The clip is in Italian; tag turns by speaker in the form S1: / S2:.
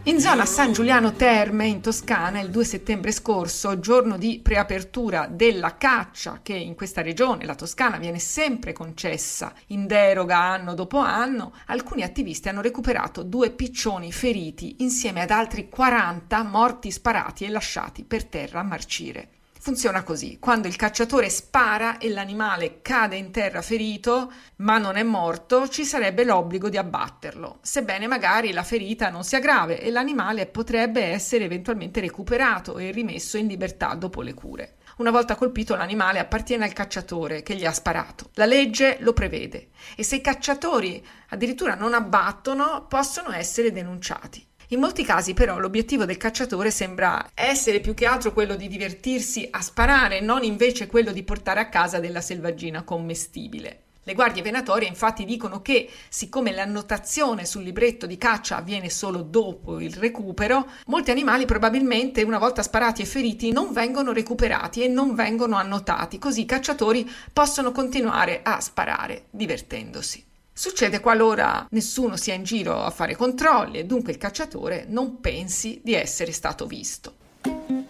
S1: In zona San Giuliano Terme, in Toscana, il 2 settembre scorso, giorno di preapertura della caccia, che in questa regione, la Toscana, viene sempre concessa in deroga anno dopo anno, alcuni attivisti hanno recuperato 2 piccioni feriti insieme ad altri 40 morti sparati e lasciati per terra a marcire. Funziona così: quando il cacciatore spara e l'animale cade in terra ferito, ma non è morto, ci sarebbe l'obbligo di abbatterlo, sebbene magari la ferita non sia grave e l'animale potrebbe essere eventualmente recuperato e rimesso in libertà dopo le cure. Una volta colpito, l'animale appartiene al cacciatore che gli ha sparato. La legge lo prevede e se i cacciatori addirittura non abbattono, possono essere denunciati. In molti casi però l'obiettivo del cacciatore sembra essere più che altro quello di divertirsi a sparare, non invece quello di portare a casa della selvaggina commestibile. Le guardie venatorie infatti dicono che, siccome l'annotazione sul libretto di caccia avviene solo dopo il recupero, molti animali probabilmente una volta sparati e feriti non vengono recuperati e non vengono annotati, così i cacciatori possono continuare a sparare divertendosi. Succede qualora nessuno sia in giro a fare controlli e dunque il cacciatore non pensi di essere stato visto.